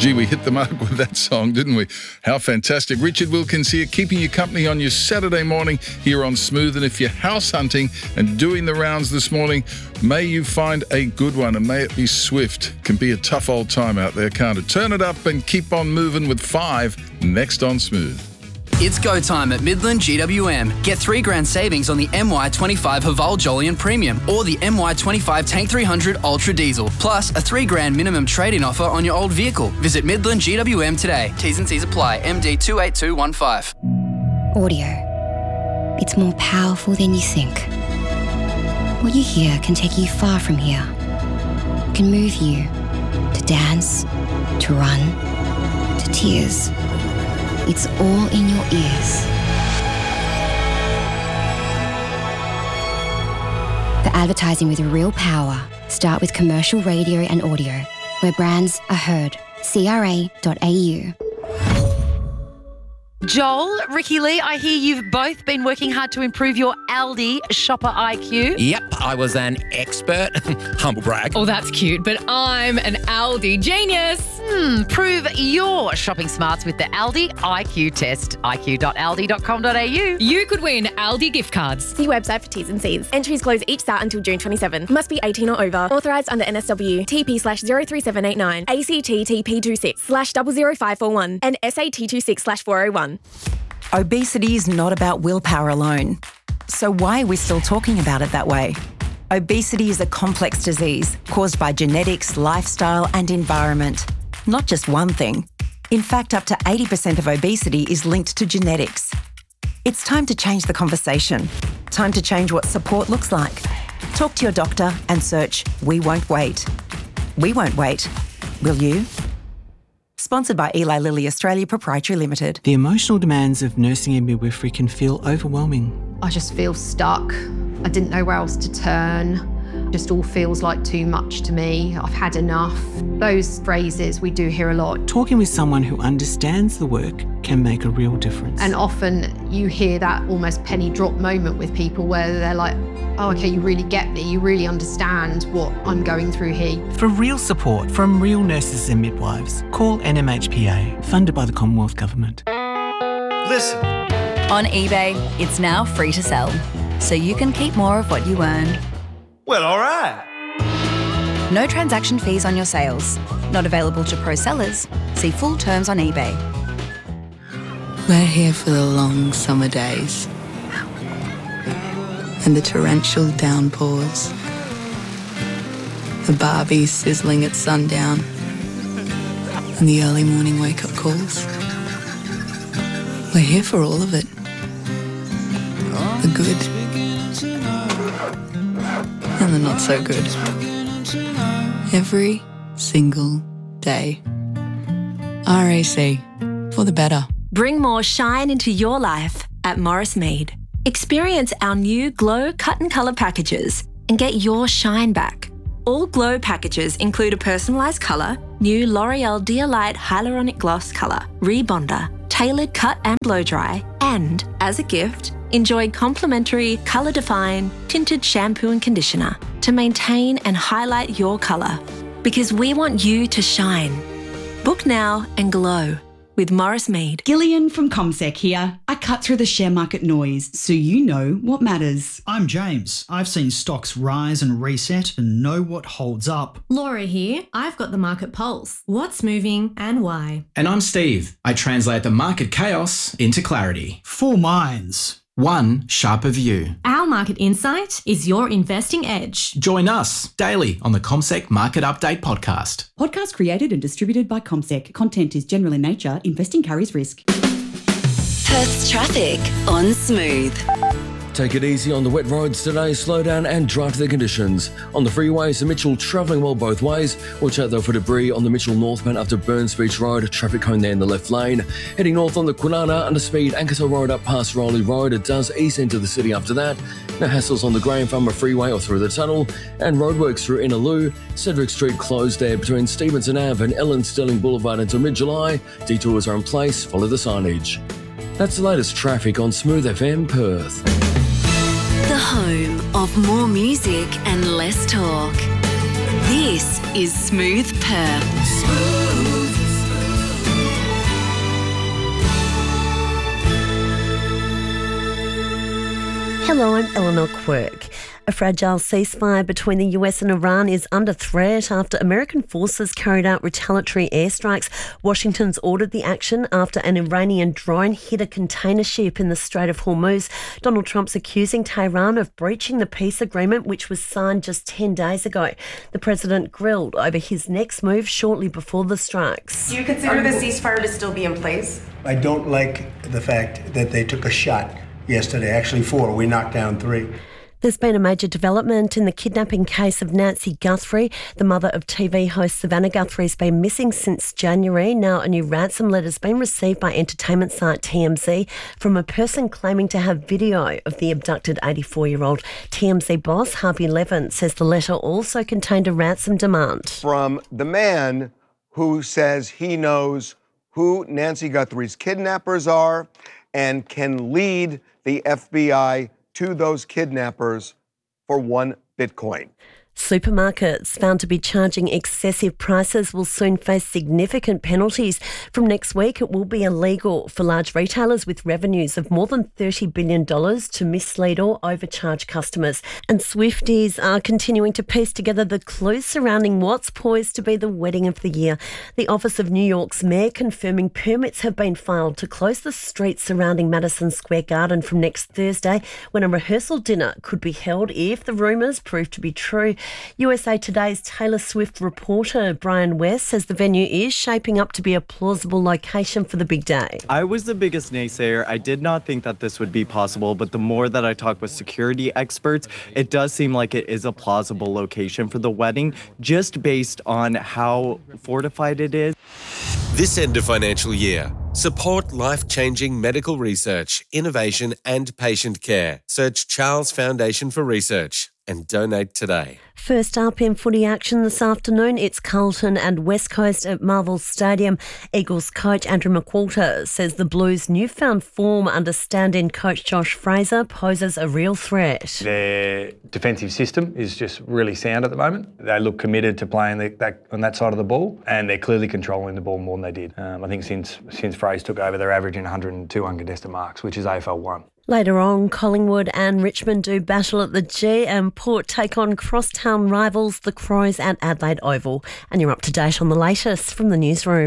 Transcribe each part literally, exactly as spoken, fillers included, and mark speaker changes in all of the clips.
Speaker 1: Gee, we hit the mark with that song, didn't we? How fantastic. Richard Wilkins here, keeping you company on your Saturday morning here on Smooth. And if you're house hunting and doing the rounds this morning, may you find a good one and may it be swift. Can be a tough old time out there, can't it? Turn it up and keep on moving with five next on Smooth.
Speaker 2: It's go time at Midland G W M. Get three grand savings on the M Y twenty-five Haval Jolyon Premium or the M Y twenty-five Tank three hundred Ultra Diesel, plus a three grand minimum trade-in offer on your old vehicle. Visit Midland G W M today. T's and C's apply. M D two eight two one five.
Speaker 3: Audio. It's more powerful than you think. What you hear can take you far from here. It can move you to dance, to run, to tears. It's all in your ears. The advertising with real power. Start with commercial radio and audio, where brands are heard. C R A dot A U.
Speaker 4: Joel, Ricky Lee, I hear you've both been working hard to improve your Aldi shopper I Q.
Speaker 5: Yep, I was an expert. Humble brag.
Speaker 6: Oh, that's cute, but I'm an Aldi genius.
Speaker 4: Hmm, prove your shopping smarts with the Aldi I Q test. I Q dot aldi dot com dot a u.
Speaker 6: You could win Aldi gift cards.
Speaker 7: See website for T's and C's. Entries close each start until June twenty-seventh. Must be eighteen or over. Authorised under N S W. T P slash zero three seven eight nine. A C T T P two six slash double zero five four one. And S A T two six slash four oh one.
Speaker 8: Obesity is not about willpower alone. So why are we still talking about it that way? Obesity is a complex disease caused by genetics, lifestyle and environment. Not just one thing. In fact, up to eighty percent of obesity is linked to genetics. It's time to change the conversation. Time to change what support looks like. Talk to your doctor and search We Won't Wait. We won't wait. Will you? Sponsored by Eli Lilly Australia Proprietary Limited.
Speaker 9: The emotional demands of nursing and midwifery can feel overwhelming.
Speaker 10: I just feel stuck. I didn't know where else to turn. Just all feels like too much to me. I've had enough. Those phrases we do hear a lot.
Speaker 9: Talking with someone who understands the work can make a real difference.
Speaker 10: And often you hear that almost penny drop moment with people where they're like, oh, okay, you really get me. You really understand what I'm going through here.
Speaker 9: For real support from real nurses and midwives, call N M H P A, funded by the Commonwealth Government.
Speaker 11: Listen.
Speaker 12: On eBay, it's now free to sell, so you can keep more of what you earn.
Speaker 11: Well, all right.
Speaker 12: No transaction fees on your sales. Not available to pro sellers. See full terms on eBay.
Speaker 13: We're here for the long summer days and the torrential downpours, the Barbies sizzling at sundown and the early morning wake-up calls. We're here for all of it. The good and the not so good. Every single day. R A C, for the better.
Speaker 14: Bring more shine into your life at Morris Mead. Experience our new Glow Cut and Colour packages and get your shine back. All Glow packages include a personalised colour, new L'Oreal Dialight Hyaluronic Gloss colour, rebonder, tailored cut and blow dry, and, as a gift, enjoy complimentary Colour Define tinted shampoo and conditioner to maintain and highlight your colour. Because we want you to shine. Book now and glow with Morris Mead.
Speaker 15: Gillian from CommSec here. I cut through the share market noise so you know what matters.
Speaker 16: I'm James. I've seen stocks rise and reset and know what holds up.
Speaker 17: Laura here. I've got the market pulse. What's moving and why?
Speaker 18: And I'm Steve. I translate the market chaos into clarity.
Speaker 16: Four minds.
Speaker 18: One sharper view.
Speaker 17: Our market insight is your investing edge.
Speaker 18: Join us daily on the CommSec Market Update podcast.
Speaker 15: Podcast created and distributed by CommSec. Content is general in nature. Investing carries risk.
Speaker 12: Perth's traffic on Smooth.
Speaker 19: Take it easy on the wet roads today, slow down and drive to the conditions. On the freeways, the Mitchell travelling well both ways. Watch out though for debris on the Mitchell northbound up to Burns Beach Road, traffic cone there in the left lane. Heading north on the Kwinana, underspeed Ankersall Road up past Rowley Road, it does ease into the city after that. No hassles on the Graham Farmer Freeway or through the tunnel. And roadworks through Innaloo, Cedric Street closed there between Stevenson Ave and Ellen Sterling Boulevard until mid-July. Detours are in place, follow the signage. That's the latest traffic on Smooth F M Perth.
Speaker 12: The home of more music and less talk. This is Smooth Perth.
Speaker 20: Smooth. Hello, I'm Eleanor Quirk. A fragile ceasefire between the U S and Iran is under threat after American forces carried out retaliatory airstrikes. Washington's ordered the action after an Iranian drone hit a container ship in the Strait of Hormuz. Donald Trump's accusing Tehran of breaching the peace agreement, which was signed just ten days ago. The president grilled over his next move shortly before the strikes.
Speaker 21: Do you consider the ceasefire to still be in place?
Speaker 22: I don't like the fact that they took a shot yesterday, actually four. We knocked down three.
Speaker 20: There's been a major development in the kidnapping case of Nancy Guthrie. The mother of T V host Savannah Guthrie has been missing since January. Now a new ransom letter has been received by entertainment site T M Z from a person claiming to have video of the abducted eighty-four-year-old. T M Z boss Harvey Levin says the letter also contained a ransom demand.
Speaker 23: From the man who says he knows who Nancy Guthrie's kidnappers are and can lead the F B I to those kidnappers for one Bitcoin.
Speaker 20: Supermarkets found to be charging excessive prices will soon face significant penalties. From next week, it will be illegal for large retailers with revenues of more than thirty billion dollars to mislead or overcharge customers. And Swifties are continuing to piece together the clues surrounding what's poised to be the wedding of the year. The Office of New York's mayor confirming permits have been filed to close the streets surrounding Madison Square Garden from next Thursday, when a rehearsal dinner could be held if the rumours prove to be true. U S A Today's Taylor Swift reporter Brian West says the venue is shaping up to be a plausible location for the big day.
Speaker 24: I was the biggest naysayer. I did not think that this would be possible, but the more that I talk with security experts, it does seem like it is a plausible location for the wedding, just based on how fortified it is.
Speaker 25: This end of financial year, support life-changing medical research, innovation and patient care. Search Charles Foundation for Research and donate today.
Speaker 20: First up in footy action this afternoon, it's Carlton and West Coast at Marvel Stadium. Eagles coach Andrew McWalter says the Blues' newfound form under stand-in coach Josh Fraser poses a real threat.
Speaker 26: Their defensive system is just really sound at the moment. They look committed to playing the, that, on that side of the ball, and they're clearly controlling the ball more than they did. Um, I think since since Fraser took over, they're averaging one hundred two uncontested marks, which is A F L one.
Speaker 20: Later on, Collingwood and Richmond do battle at the G, and Port take on crosstown rivals, the Crows, at Adelaide Oval. And you're up to date on the latest from the newsroom.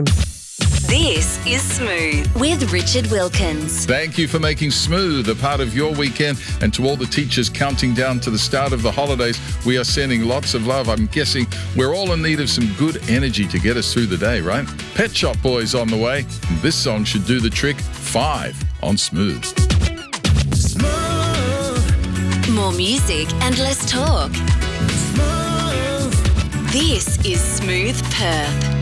Speaker 27: This is Smooth with Richard Wilkins.
Speaker 1: Thank you for making Smooth a part of your weekend. And to all the teachers counting down to the start of the holidays, we are sending lots of love. I'm guessing we're all in need of some good energy to get us through the day, right? Pet Shop Boys on the way. This song should do the trick. Five on Smooth.
Speaker 27: More music and less talk. Smooth. This is Smooth Perth.